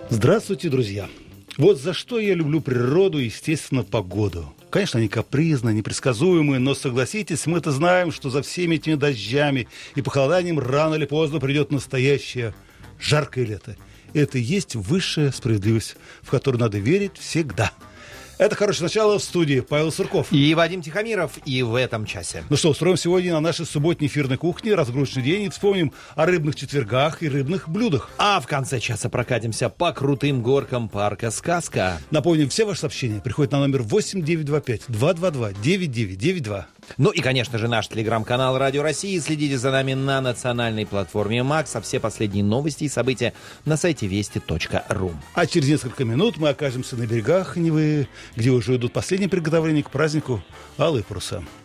Здравствуйте, друзья! Вот за что я люблю природу и, естественно, погоду. Конечно, они капризны, непредсказуемые, но, согласитесь, мы-то знаем, что за всеми этими дождями и похолоданием рано или поздно придет настоящее жаркое лето. Это и есть высшая справедливость, в которую надо верить всегда. Это хорошее начало. В студии Павел Сурков. И Вадим Тихомиров. И в этом часе. Ну что, устроим сегодня на нашей субботней эфирной кухне разгрузочный день и вспомним о рыбных четвергах и рыбных блюдах. А в конце часа прокатимся по крутым горкам парка «Сказка». Напомним, все ваши сообщения приходят на номер 8-925-222-9992. Ну и, конечно же, наш телеграм-канал «Радио России». Следите за нами на национальной платформе МАКС. А все последние новости и события на сайте вести.ру. А через несколько минут мы окажемся на берегах Невы, где уже идут последние приготовления к празднику Алые паруса.